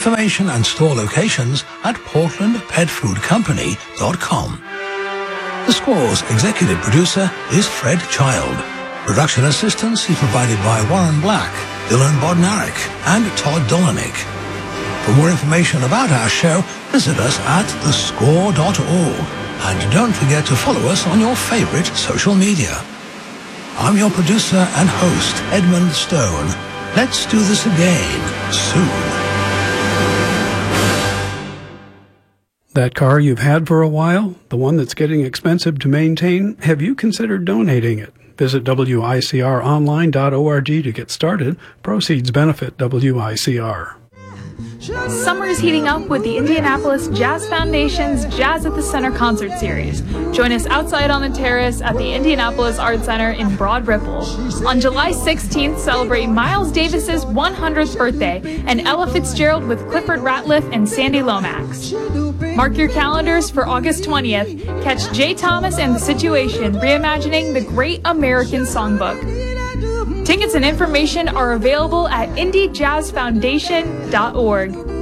information and store locations at portlandpetfoodcompany.com. The Score's executive producer is Fred Child. Production assistance is provided by Warren Black, Dylan Bodnarik, and Todd Dolanik. For more information about our show, visit us at thescore.org. And don't forget to follow us on your favorite social media. I'm your producer and host, Edmund Stone. Let's do this again soon. That car you've had for a while, the one that's getting expensive to maintain, have you considered donating it? Visit WICRonline.org to get started. Proceeds benefit WICR. Summer is heating up with the Indianapolis Jazz Foundation's Jazz at the Center concert series. Join us outside on the terrace at the Indianapolis Art Center in Broad Ripple. On July 16th, celebrate Miles Davis's 100th birthday and Ella Fitzgerald with Clifford Ratliff and Sandy Lomax. Mark your calendars for August 20th. Catch Jay Thomas and The Situation, reimagining the Great American Songbook. Tickets and information are available at indiejazzfoundation.org.